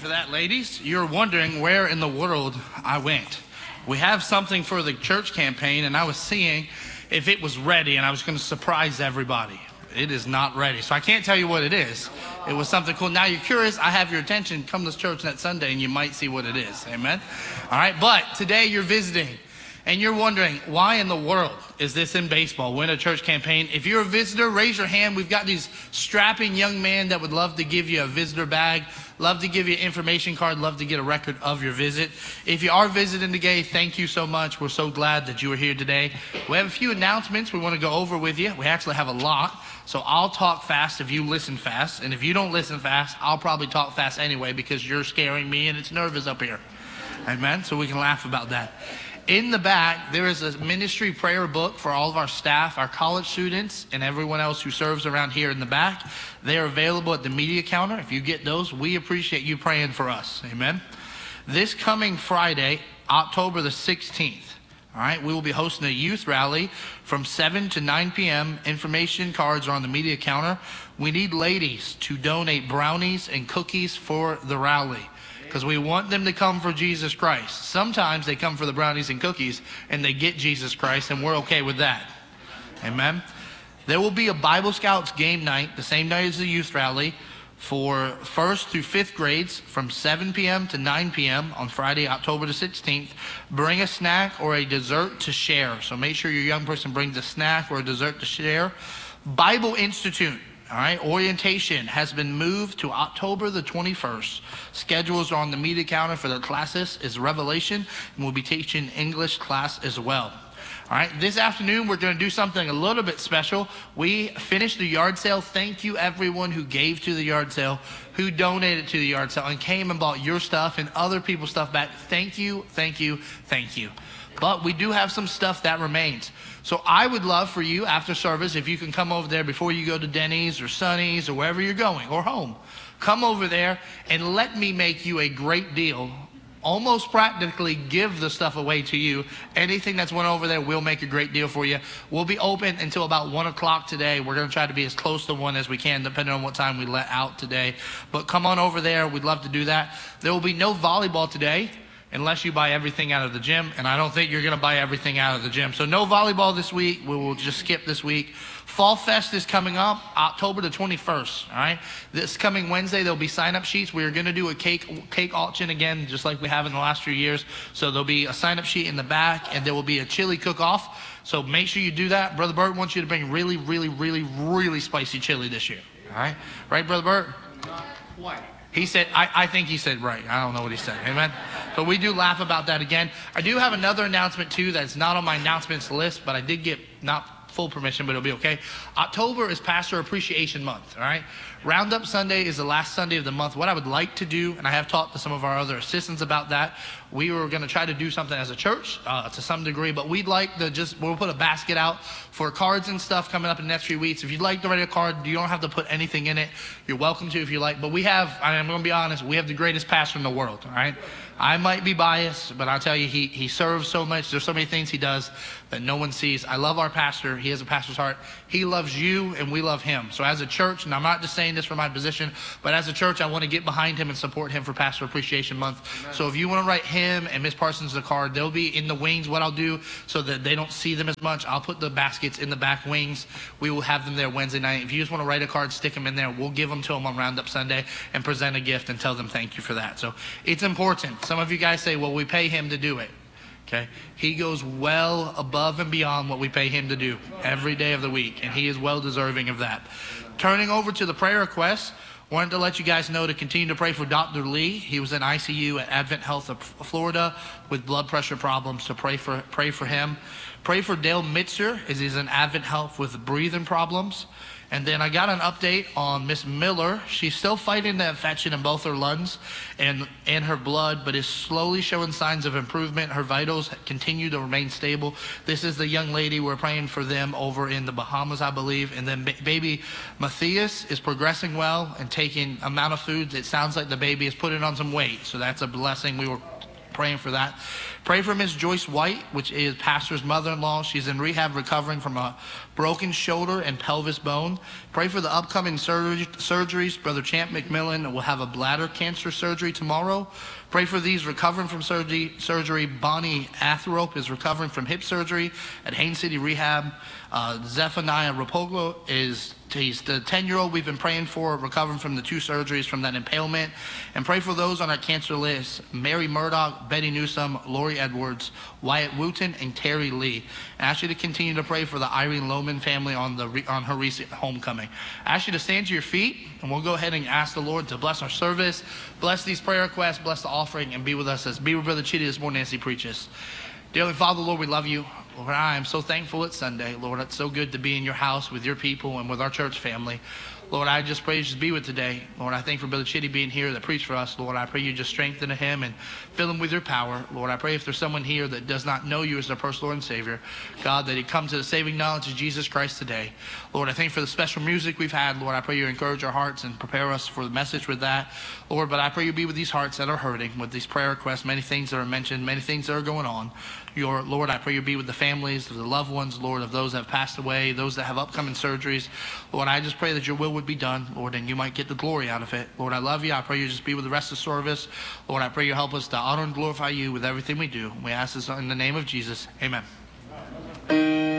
for that, ladies. You're wondering where in the world I went. We have something for the church campaign, and I was seeing if it was ready, and I was going to surprise everybody. It is not ready, so I can't tell you what it is. It was something cool. Now you're curious, I have your attention. Come to church that Sunday, and you might see what it is. Amen? All right, but today you're visiting, and you're wondering, why in the world is this in baseball? Win a church campaign. If you're a visitor, raise your hand. We've got these strapping young men that would love to give you a visitor bag, love to give you an information card, love to get a record of your visit. If you are visiting today, thank you so much. We're so glad that you are here today. We have a few announcements we want to go over with you. We actually have a lot, so I'll talk fast if you listen fast. And if you don't listen fast, I'll probably talk fast anyway because you're scaring me and it's nervous up here. Amen? So we can laugh about that. In the back, there is a ministry prayer book for all of our staff, our college students, and everyone else who serves around here in the back. They are available at the media counter. If you get those, we appreciate you praying for us. Amen. This coming Friday, October the 16th, all right, we will be hosting a youth rally from 7 to 9 p.m. Information cards are on the media counter. We need ladies to donate brownies and cookies for the rally, because we want them to come for Jesus Christ. Sometimes they come for the brownies and cookies and they get Jesus Christ, and we're okay with that. Amen. There will be a Bible Scouts game night, the same night as the youth rally, for 1st through 5th grades from 7 p.m. to 9 p.m. on Friday, October the 16th. Bring a snack or a dessert to share. So make sure your young person brings a snack or a dessert to share. Bible Institute. All right, orientation has been moved to October the 21st. Schedules are on the media counter for the classes. Is Revelation, and we'll be teaching English class as well. All right, this afternoon we're going to do something a little bit special. We finished the yard sale. Thank you everyone who gave to the yard sale, who donated to the yard sale, and came and bought your stuff and other people's stuff back. Thank you, thank you, thank you. But we do have some stuff that remains. So I would love for you after service, if you can come over there before you go to Denny's or Sonny's or wherever you're going or home, come over there and let me make you a great deal. Almost practically give the stuff away to you. Anything that's went over there, we'll make a great deal for you. We'll be open until about 1 o'clock today. We're going to try to be as close to 1 as we can, depending on what time we let out today. But come on over there. We'd love to do that. There will be no volleyball today, unless you buy everything out of the gym, and I don't think you're going to buy everything out of the gym. So no volleyball this week. We will just skip this week. Fall Fest is coming up October the 21st, all right? This coming Wednesday, there'll be sign-up sheets. We are going to do a cake auction again, just like we have in the last few years. So there'll be a sign-up sheet in the back, and there will be a chili cook-off. So make sure you do that. Brother Bert wants you to bring really, really, really, really spicy chili this year, all right? Right, Brother Bert? Not quite. He said, I think he said right. I don't know what he said. Amen. But we do laugh about that again. I do have another announcement too that's not on my announcements list, but I did get not full permission, but it'll be okay. October is Pastor Appreciation Month, all right? Roundup Sunday is the last Sunday of the month. What I would like to do, and I have talked to some of our other assistants about that, we were going to try to do something as a church to some degree, but we'd like to we'll put a basket out for cards and stuff coming up in the next few weeks. If you'd like to write a card, you don't have to put anything in it. You're welcome to if you like, but I'm going to be honest, we have the greatest pastor in the world, all right? I might be biased, but I'll tell you, he serves so much. There's so many things he does that no one sees. I love our pastor. He has a pastor's heart. He loves you, and we love him. So as a church, and I'm not just saying this from my position, but as a church, I want to get behind him and support him for Pastor Appreciation Month. Amen. So if you want to write him and Miss Parsons a card, they'll be in the wings. What I'll do so that they don't see them as much, I'll put the baskets in the back wings. We will have them there Wednesday night. If you just want to write a card, stick them in there. We'll give them to them on Roundup Sunday and present a gift and tell them thank you for that. So it's important. Some of you guys say, well, we pay him to do it. Okay, he goes well above and beyond what we pay him to do every day of the week, and he is well deserving of that. Turning over to the prayer requests, wanted to let you guys know to continue to pray for Dr. Lee. He was in ICU at Advent Health of Florida with blood pressure problems, so pray for him. Pray for Dale Mitzer, as he's in Advent Health with breathing problems. And then I got an update on Miss Miller. She's still fighting the infection in both her lungs and in her blood, but is slowly showing signs of improvement. Her vitals continue to remain stable. This is the young lady. We're praying for them over in the Bahamas, I believe. And then baby Matthias is progressing well and taking amount of foods. It sounds like the baby is putting on some weight, so that's a blessing. We were praying for that. Pray for Miss Joyce White, which is pastor's mother-in-law. She's in rehab recovering from a broken shoulder and pelvis bone. Pray for the upcoming surgeries. Brother Champ McMillan will have a bladder cancer surgery tomorrow. Pray for these recovering from surgery. Bonnie Athrope is recovering from hip surgery at Haines City Rehab. Zephaniah Rapoglo he's the 10-year-old we've been praying for, recovering from the 2 surgeries from that impalement. And pray for those on our cancer list: Mary Murdoch, Betty Newsom, Lori Edwards, Wyatt Wooten, and Terry Lee. I ask you to continue to pray for the Irene Lohman family on her recent homecoming. I ask you to stand to your feet, and we'll go ahead and ask the Lord to bless our service, bless these prayer requests, bless the offering, and be with Brother Chitty this morning as he preaches. Dearly Father, Lord, we love you. Lord, I am so thankful it's Sunday. Lord, it's so good to be in your house with your people and with our church family. Lord, I just pray you just be with today. Lord, I thank for Brother Chitty being here that preached for us. Lord, I pray you just strengthen him and fill him with your power. Lord, I pray if there's someone here that does not know you as their personal Lord and Savior, God, that he come to the saving knowledge of Jesus Christ today. Lord, I thank you for the special music we've had. Lord, I pray you encourage our hearts and prepare us for the message with that. Lord, but I pray you be with these hearts that are hurting, with these prayer requests, many things that are mentioned, many things that are going on. Lord, I pray you be with the families of the loved ones, Lord, of those that have passed away, those that have upcoming surgeries. Lord, I just pray that your will would be done, Lord, and you might get the glory out of it. Lord, I love you. I pray you just be with the rest of the service. Lord, I pray you help us to honor and glorify you with everything we do. We ask this in the name of Jesus. Amen.